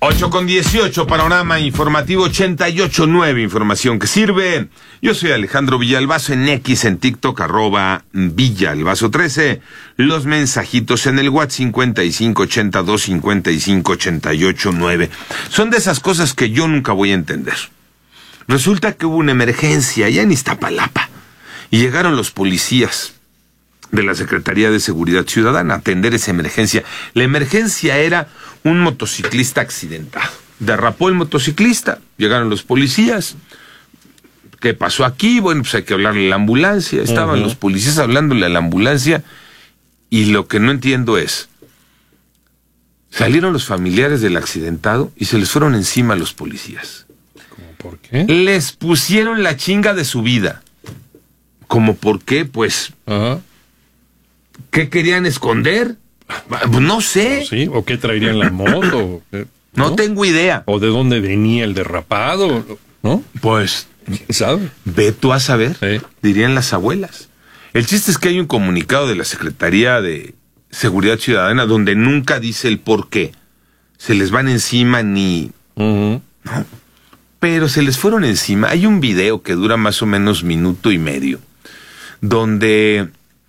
8:18, panorama informativo 88.9, información que sirve. Yo soy Alejandro Villalbazo en X, en TikTok, @Villalbazo13. Los mensajitos en el WhatsApp 5582-5588-9. Son de esas cosas que yo nunca voy a entender. Resulta que hubo una emergencia allá en Iztapalapa y llegaron los policías de la Secretaría de Seguridad Ciudadana a atender esa emergencia. La emergencia era un motociclista accidentado. Derrapó el motociclista, llegaron los policías. ¿Qué pasó aquí? Bueno, pues hay que hablarle a la ambulancia. Estaban los policías hablándole a la ambulancia y lo que no entiendo es, salieron los familiares del accidentado y se les fueron encima a los policías. ¿Cómo por qué? Les pusieron la chinga de su vida. ¿Cómo por qué? Pues... ¿Qué querían esconder? No sé. ¿Sí? ¿O qué traerían la moto? No tengo idea. ¿O de dónde venía el derrapado? ¿No? Pues, ¿quién sabe? Ve tú a saber, sí. Dirían las abuelas. El chiste es que hay un comunicado de la Secretaría de Seguridad Ciudadana donde nunca dice el por qué. Se les van encima ni... ¿no? Pero se les fueron encima. Hay un video que dura más o menos minuto y medio, donde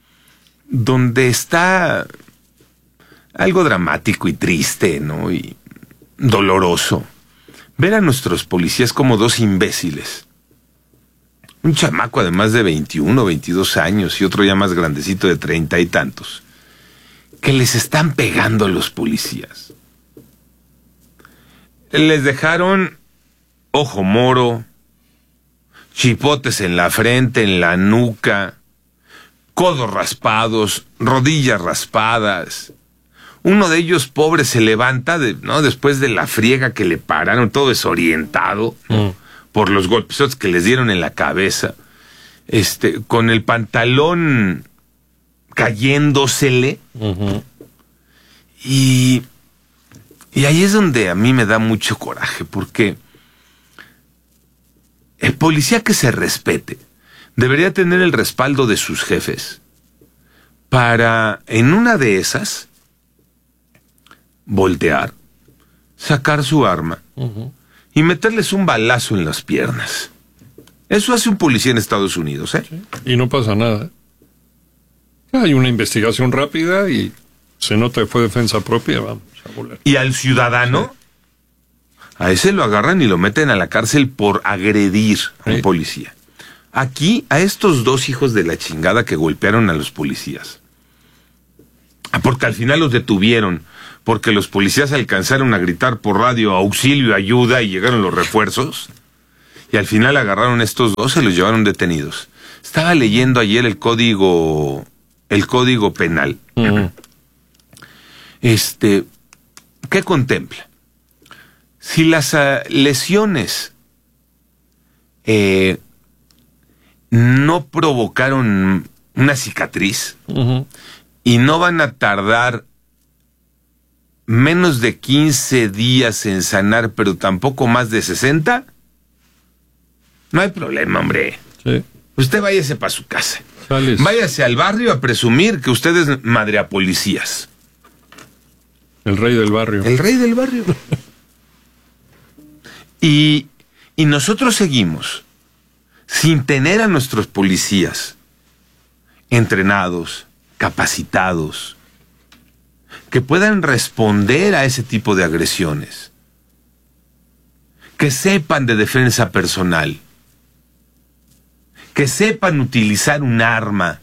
está algo dramático y triste, ¿no? Y doloroso. Ver a nuestros policías como dos imbéciles. Un chamaco además de 21, 22 años y otro ya más grandecito de 30 y tantos, que les están pegando a los policías. Les dejaron ojo moro, chipotes en la frente, en la nuca, codos raspados, rodillas raspadas. Uno de ellos, pobre, se levanta después de la friega que le pararon, todo desorientado por los golpes que les dieron en la cabeza, con el pantalón cayéndosele. Y ahí es donde a mí me da mucho coraje, porque el policía que se respete debería tener el respaldo de sus jefes para, en una de esas, voltear, sacar su arma y meterles un balazo en las piernas. Eso hace un policía en Estados Unidos, ¿eh? Sí. Y no pasa nada. Hay una investigación rápida y se nota que fue defensa propia, vamos a volar. Y al ciudadano, a ese lo agarran y lo meten a la cárcel por agredir a un policía. Aquí, a estos dos hijos de la chingada que golpearon a los policías, porque al final los detuvieron, porque los policías alcanzaron a gritar por radio auxilio, ayuda, y llegaron los refuerzos, y al final agarraron a estos dos, se los llevaron detenidos. Estaba leyendo ayer el código penal. ¿Qué contempla? Si las lesiones no provocaron una cicatriz y no van a tardar menos de 15 días en sanar, pero tampoco más de 60, no hay problema, hombre. Sí. Usted váyase para su casa. Sales. Váyase al barrio a presumir que usted es madre a policías. El rey del barrio. El rey del barrio. Y nosotros seguimos sin tener a nuestros policías entrenados, capacitados, que puedan responder a ese tipo de agresiones, que sepan de defensa personal, que sepan utilizar un arma,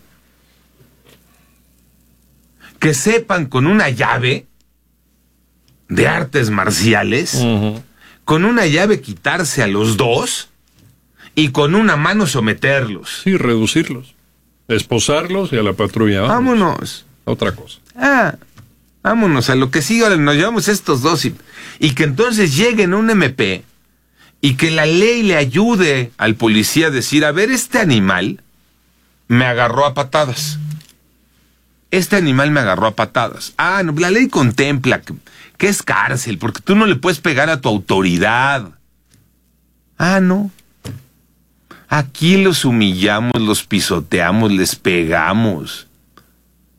que sepan con una llave de artes marciales, con una llave quitarse a los dos y con una mano someterlos. Sí, reducirlos, esposarlos y a la patrulla. Vámonos. Otra cosa. Vámonos a lo que sigue. Ahora nos llevamos estos dos y que entonces lleguen a un MP y que la ley le ayude al policía a decir, a ver, este animal me agarró a patadas. Este animal me agarró a patadas. No, la ley contempla que es cárcel, porque tú no le puedes pegar a tu autoridad. No. Aquí los humillamos, los pisoteamos, les pegamos.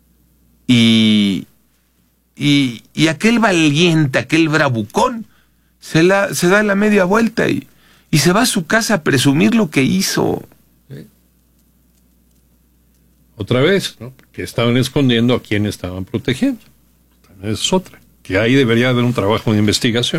Y aquel valiente, aquel bravucón, se da la media vuelta y se va a su casa a presumir lo que hizo. Sí. Otra vez, ¿no? Que estaban escondiendo a quien estaban protegiendo. Esa es otra. Que ahí debería haber un trabajo de investigación.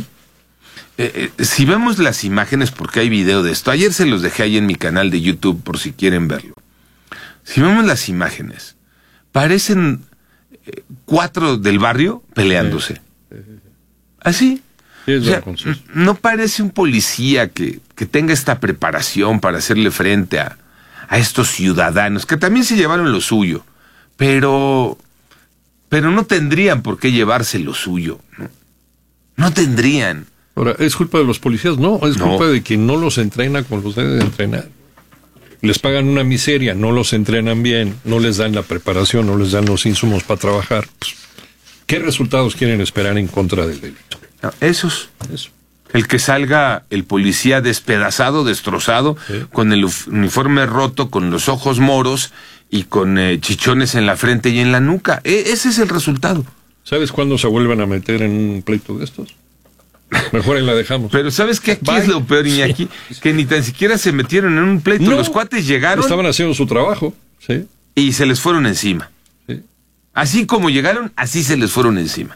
Si vemos las imágenes, porque hay video de esto, ayer se los dejé ahí en mi canal de YouTube por si quieren verlo. Si vemos las imágenes, parecen 4 del barrio peleándose. Así. Sí, o sea, no parece un policía que tenga esta preparación para hacerle frente a estos ciudadanos, que también se llevaron lo suyo, pero no tendrían por qué llevarse lo suyo. No tendrían. Ahora, ¿es culpa de los policías? No, es culpa de quien no los entrena como los debe de entrenar. Les pagan una miseria, no los entrenan bien, no les dan la preparación, no les dan los insumos para trabajar. Pues, ¿qué resultados quieren esperar en contra del delito? No, Eso. El que salga el policía despedazado, destrozado, sí, con el uniforme roto, con los ojos moros y con chichones en la frente y en la nuca. Ese es el resultado. ¿Sabes cuándo se vuelvan a meter en un pleito de estos? Mejor ahí la dejamos. Pero ¿sabes qué? Aquí es lo peor, Iñaki, sí. Que ni tan siquiera se metieron en un pleito. No, los cuates llegaron. Estaban haciendo su trabajo, sí. Y se les fueron encima. Sí. Así como llegaron, así se les fueron encima.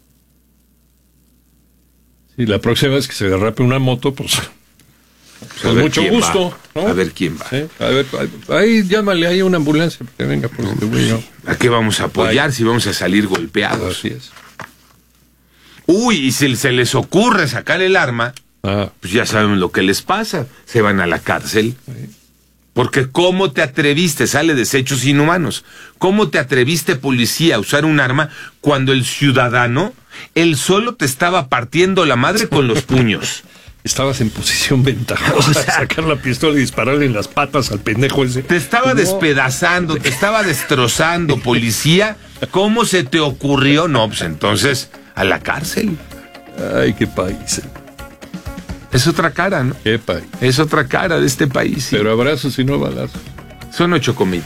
Y la próxima vez que se derrape una moto, pues con mucho gusto, ¿no? A ver quién va. Sí, a ver, ahí llámale ahí a una ambulancia que venga por este güey, ¿no? ¿A qué vamos a apoyar si vamos a salir golpeados? Así es. Uy, y si se les ocurre sacar el arma, pues ya saben lo que les pasa. Se van a la cárcel. Sí. Porque ¿cómo te atreviste? Sale desechos inhumanos. ¿Cómo te atreviste, policía, a usar un arma cuando el ciudadano, él solo te estaba partiendo la madre con los puños? Estabas en posición ventajosa, sacar la pistola y dispararle en las patas al pendejo ese. Te estaba despedazando, te estaba destrozando, policía. ¿Cómo se te ocurrió? No, pues entonces, a la cárcel. Ay, qué país. Es otra cara, ¿no? Qué país. Es otra cara de este país. Sí. Pero abrazos y no balazos. Son 8:25.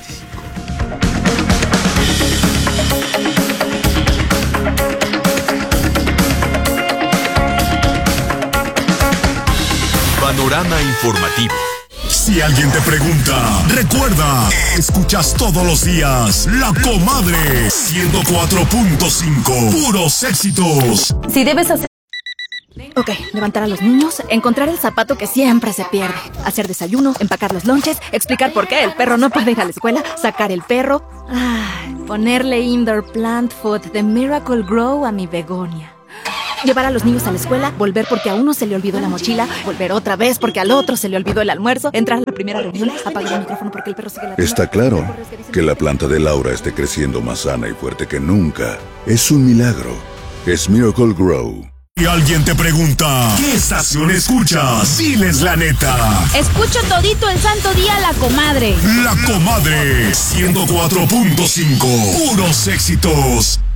Panorama informativo. Si alguien te pregunta, recuerda, escuchas todos los días La Comadre 104.5, puros éxitos. Si debes hacer... Ok, levantar a los niños, encontrar el zapato que siempre se pierde, hacer desayuno, empacar los lonches, explicar por qué el perro no puede ir a la escuela, sacar el perro, ponerle indoor plant food de Miracle Grow a mi begonia. Llevar a los niños a la escuela, volver porque a uno se le olvidó la mochila, volver otra vez porque al otro se le olvidó el almuerzo, entrar a la primera reunión, apagar el micrófono porque el perro sigue la... Está claro que la planta de Laura esté creciendo más sana y fuerte que nunca. Es un milagro. Es Miracle Grow. Si alguien te pregunta, ¿qué estación escuchas? Diles la neta. Escucho todito el santo día La Comadre. La Comadre 104.5, puros éxitos.